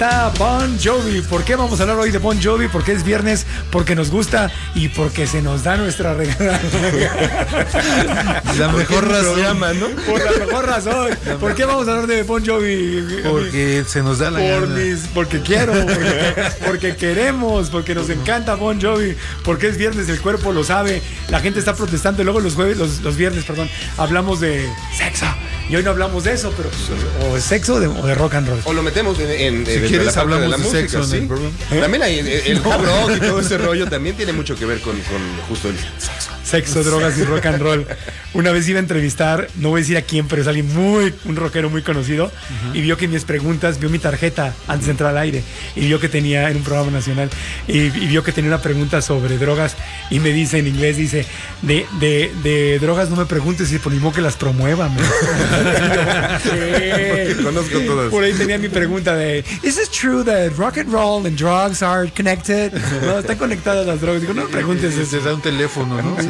Está Bon Jovi. ¿Por qué vamos a hablar hoy de Bon Jovi? Porque es viernes, porque nos gusta y porque se nos da nuestra regalada. La mejor razón, ¿no? Por la mejor razón. ¿Por qué vamos a hablar de Bon Jovi? Porque se nos da la gana. Porque quiero, porque queremos, porque nos encanta Bon Jovi, porque es viernes, el cuerpo lo sabe. La gente está protestando y luego los viernes, hablamos de sexo. Y hoy no hablamos de eso, pero o de sexo o de rock and roll. O lo metemos en si quieres hablamos de la música, sexo, ¿sí? También hay el hard rock y todo ese rollo también tiene mucho que ver con justo el sexo. Sexo, drogas y rock and roll. Una vez iba a entrevistar, no voy a decir a quién, pero es alguien un rockero muy conocido, y vio que mis preguntas, vio mi tarjeta antes de entrar al aire, y vio que tenía en un programa nacional, y vio que tenía una pregunta sobre drogas, y me dice en inglés, dice, de drogas no me preguntes, y por mismo que las promuevan. Conozco todas. Por ahí tenía mi pregunta de, ¿is it true that rock and roll and drugs are connected? No, están conectadas las drogas. Digo, no me preguntes eso. Te da un teléfono, ¿no?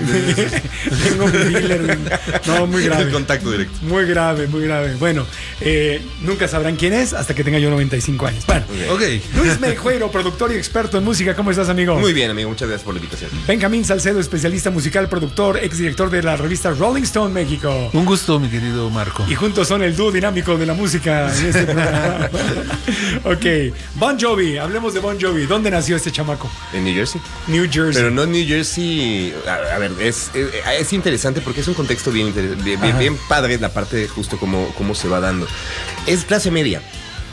Tengo mi dealer. No, muy grave. El contacto directo. Muy grave, muy grave. Bueno, nunca sabrán quién es hasta que tenga yo 95 años. Bueno, okay. Luis Meijueiro, productor y experto en música. ¿Cómo estás, amigo? Muy bien, amigo. Muchas gracias por la invitación. Benjamín Salcedo, especialista musical, productor, exdirector de la revista Rolling Stone México. Un gusto, mi querido Marco. Y juntos son el dúo dinámico de la música en este programa. Ok, Bon Jovi. Hablemos de Bon Jovi. ¿Dónde nació este chamaco? En New Jersey. New Jersey. Pero no New Jersey. A ver, es interesante porque es un contexto bien padre la parte de justo cómo se va dando. Es clase media.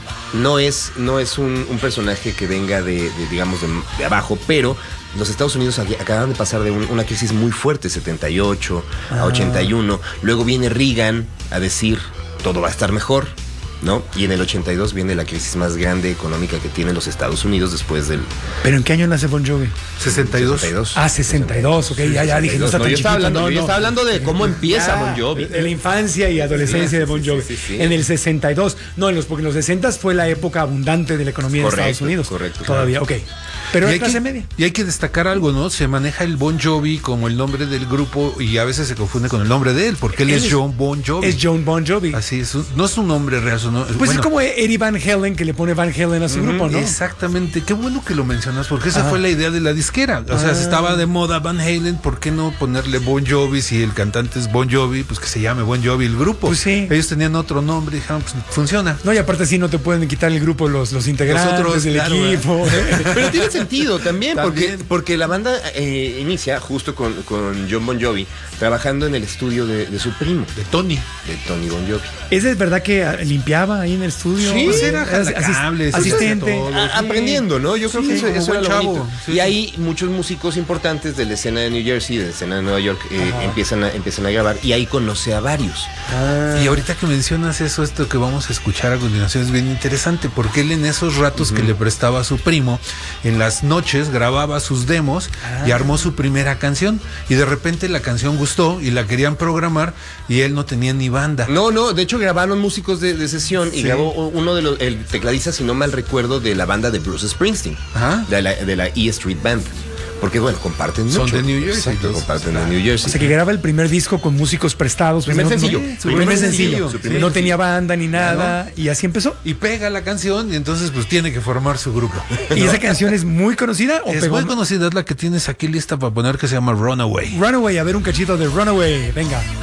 No es un personaje que venga digamos, de abajo, pero los Estados Unidos acaban de pasar de una crisis muy fuerte, 78 a 81. Luego viene Reagan a decir, todo va a estar mejor, ¿no? Y en el 82 viene la crisis más grande económica que tienen los Estados Unidos después del... ¿Pero en qué año nace Bon Jovi? 62. 62, ok, ya dije, no está tan yo chiquito. estaba hablando de cómo empieza Bon Jovi. De la infancia y adolescencia de Bon Jovi. Sí. En el 62, porque en los 60 fue la época abundante de la economía de Estados Unidos. Correcto. Todavía, ok. Pero es clase media. Y hay que destacar algo, ¿no? Se maneja el Bon Jovi como el nombre del grupo y a veces se confunde con el nombre de él, porque él es John Bon Jovi. Es John Bon Jovi. Así es, no es un nombre real. Pues es como Eddie Van Halen, que le pone Van Halen a su grupo, ¿no? Exactamente. Qué bueno que lo mencionas, porque esa fue la idea de la disquera. O sea, si estaba de moda Van Halen, ¿por qué no ponerle Bon Jovi si el cantante es Bon Jovi? Pues que se llame Bon Jovi el grupo. Pues sí. Ellos tenían otro nombre y dijeron, pues funciona. No, y aparte sí no te pueden quitar el grupo los integrantes del equipo. Pero tiene sentido también. Porque la banda inicia justo con John Bon Jovi trabajando en el estudio de su primo. De Tony Bon Jovi. ¿Es verdad que limpiaba ahí en el estudio? Sí, pues era asistente. Aprendiendo, ¿no? Yo creo que eso era lo bonito. Sí, y ahí muchos músicos importantes de la escena de New Jersey, de la escena de Nueva York, empiezan a grabar y ahí conoce a varios. Y ahorita que mencionas eso, esto que vamos a escuchar a continuación es bien interesante, porque él en esos ratos que le prestaba a su primo, en las noches grababa sus demos y armó su primera canción, y de repente la canción gustó y la querían programar y él no tenía ni banda. No, de hecho grabaron músicos de sesión y grabó uno el tecladista, si no mal recuerdo, de la banda de Bruce Springsteen, de la E Street Band. Porque bueno, comparten mucho. Son de New Jersey. Exacto, comparten de New Jersey. O sea que graba el primer disco con músicos prestados. Primer sencillo. No tenía banda ni nada. Y así empezó. Y pega la canción y entonces pues tiene que formar su grupo. ¿Y esa canción es muy conocida? ¿O es muy conocida, es la que tienes aquí lista para poner, que se llama Runaway. Runaway, a ver un cachito de Runaway. Venga.